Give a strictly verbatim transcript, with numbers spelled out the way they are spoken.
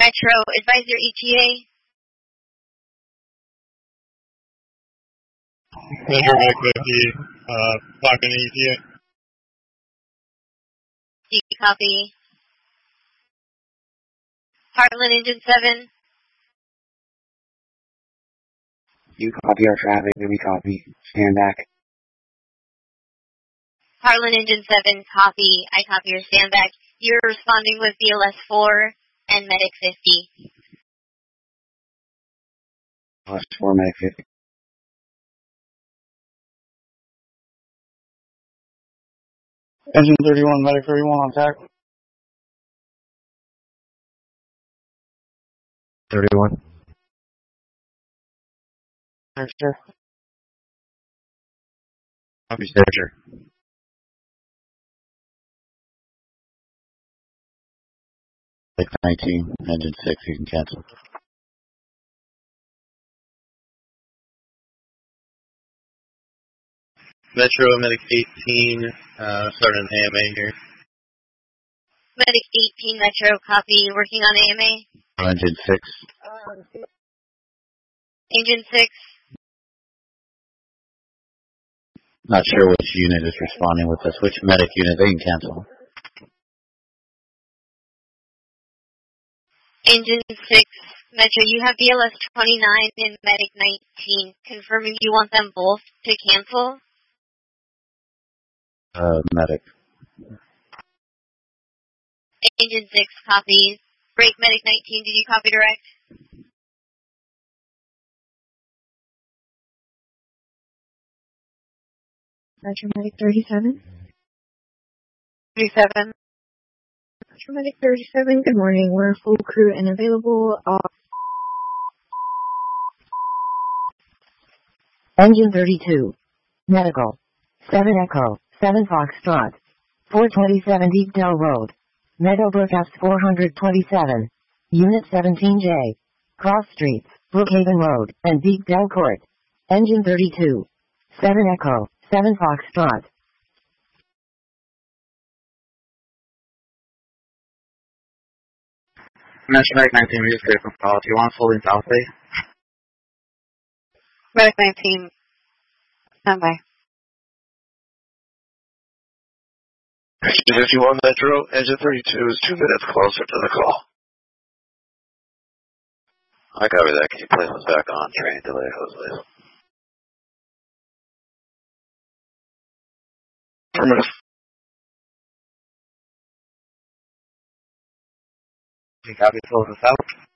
Metro, advisor E T A. Metro Medic fifty, uh, clocking E T A. Do you copy? Heartland Engine seven. You copy our traffic, and we copy. Stand back. Heartland Engine seven, copy. I copy your stand back. You're responding with B L S four and Medic fifty. B L S four, Medic fifty. Engine thirty-one, Medic thirty-one on tack. thirty-one. Searcher. Copy, searcher. six nineteen, engine six, you can cancel. Metro Medic eighteen, uh, starting an A M A here. Medic eighteen, Metro, copy. Working on A M A. Engine six. Engine six. Not sure which unit is responding with this. Which medic unit? They can cancel. Engine six, Metro, you have B L S twenty-nine and Medic nineteen. Confirming you want them both to cancel? Uh, medic. Engine six, copy. Break Medic nineteen, did you copy direct? Metro Medic thirty-seven. thirty-seven. Metro Medic thirty-seven, good morning. We're full crew and available. Uh, Engine thirty-two. Medical. seven Echo, seven Foxtrot. four twenty-seven Deepdale Road. Meadowbrook F four twenty-seven. Unit seventeen J. Cross Streets, Brookhaven Road, and Deepdale Court. Engine thirty-two. seven Echo, seven Foxtrot. Metro Medic nineteen, we just got from call. Do you want us holding South Bay? Medic nineteen, stand by. Engine fifty-one, Metro, engine thirty-two is two minutes closer to the call. I copy that. Can you place us back on train delay, Jose? Affirmative. Can you copy close us out?